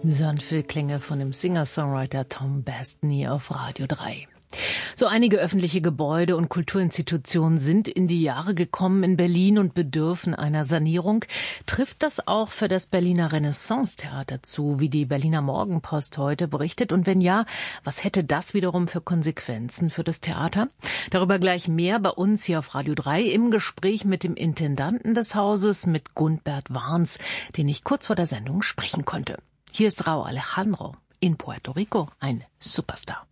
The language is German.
Sanfte Klänge von dem Singer-Songwriter Tom Bestany auf Radio 3. So einige öffentliche Gebäude und Kulturinstitutionen sind in die Jahre gekommen in Berlin und bedürfen einer Sanierung. Trifft das auch für das Berliner Renaissance-Theater zu, wie die Berliner Morgenpost heute berichtet? Und wenn ja, was hätte das wiederum für Konsequenzen für das Theater? Darüber gleich mehr bei uns hier auf Radio 3 im Gespräch mit dem Intendanten des Hauses, mit Gundbert Warns, den ich kurz vor der Sendung sprechen konnte. Hier ist Rauw Alejandro in Puerto Rico, ein Superstar.